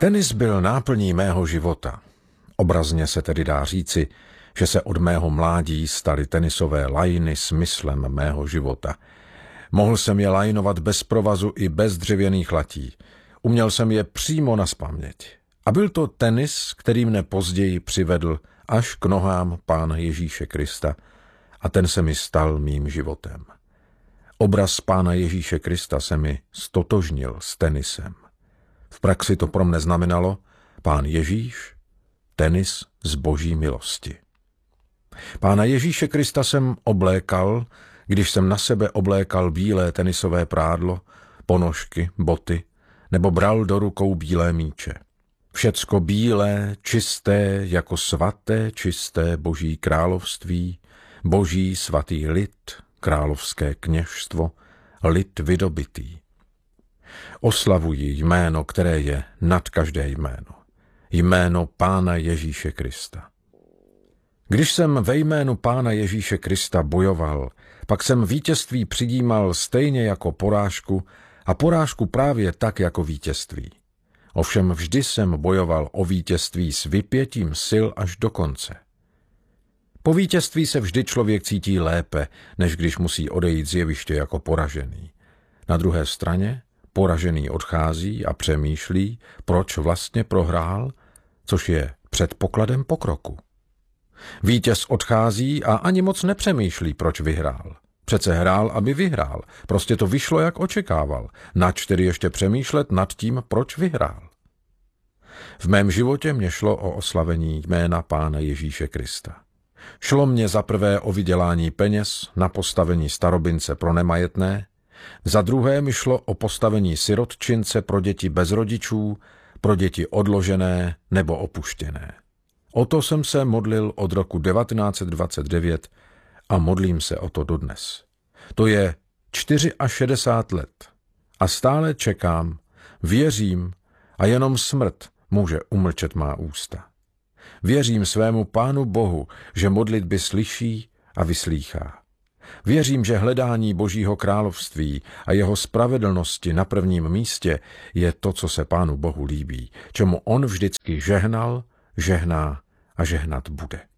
Tenis byl náplní mého života. Obrazně se tedy dá říci, že se od mého mládí staly tenisové lajny smyslem mého života. Mohl jsem je lajnovat bez provazu i bez dřevěných latí. Uměl jsem je přímo nazpaměť. A byl to tenis, který mne později přivedl až k nohám Pána Ježíše Krista a ten se mi stal mým životem. Obraz Pána Ježíše Krista se mi stotožnil s tenisem. V praxi to pro mne znamenalo Pán Ježíš, tenis z Boží milosti. Pána Ježíše Krista jsem oblékal, když jsem na sebe oblékal bílé tenisové prádlo, ponožky, boty, nebo bral do rukou bílé míče. Všecko bílé, čisté, jako svaté, čisté Boží království, Boží svatý lid, královské kněžstvo, lid vydobitý. Oslavuji jméno, které je nad každé jméno. Jméno Pána Ježíše Krista. Když jsem ve jménu Pána Ježíše Krista bojoval, pak jsem vítězství přijímal stejně jako porážku a porážku právě tak jako vítězství. Ovšem vždy jsem bojoval o vítězství s vypětím sil až do konce. Po vítězství se vždy člověk cítí lépe, než když musí odejít z jeviště jako poražený. Na druhé straně poražený odchází a přemýšlí, proč vlastně prohrál, což je předpokladem pokroku. Vítěz odchází a ani moc nepřemýšlí, proč vyhrál. Přece hrál, aby vyhrál. Prostě to vyšlo, jak očekával. Nač tedy ještě přemýšlet nad tím, proč vyhrál. V mém životě mě šlo o oslavení jména Pána Ježíše Krista. Šlo mě za prvé o vydělání peněz na postavení starobince pro nemajetné, za druhé mi šlo o postavení sirotčince pro děti bez rodičů, pro děti odložené nebo opuštěné. O to jsem se modlil od roku 1929 a modlím se o to dodnes. To je 64 let a stále čekám, věřím a jenom smrt může umlčet má ústa. Věřím svému Pánu Bohu, že modlitby slyší a vyslýchá. Věřím, že hledání Božího království a jeho spravedlnosti na prvním místě je to, co se Pánu Bohu líbí, čemu on vždycky žehnal, žehná a žehnat bude.